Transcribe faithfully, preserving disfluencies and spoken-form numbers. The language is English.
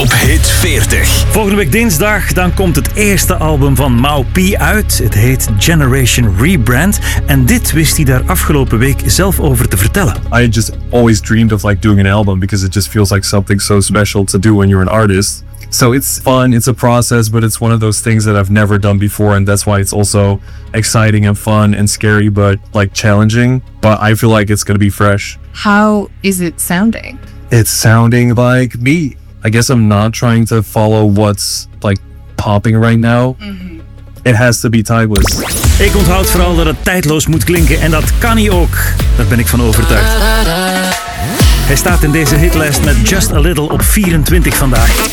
Top Hit veertig. Volgende week dinsdag dan komt het eerste album van Mau P uit. Het heet Generation Rebrand. En dit wist hij daar afgelopen week zelf over te vertellen. I just always dreamed of like doing an album because it just feels like something so special to do when you're an artist. So it's fun, it's a process, but it's one of those things that I've never done before, and that's why it's also exciting and fun and scary, but like challenging. But I feel like it's gonna be fresh. How is it sounding? It's sounding like me. I guess I'm not trying to follow what's like popping right now. Mm-hmm. It has to be timeless. Ik onthoud vooral dat het tijdloos moet klinken en dat kan hij ook. Daar ben ik van overtuigd. Hij staat in deze hitlijst met Just a Little op vierentwintig vandaag.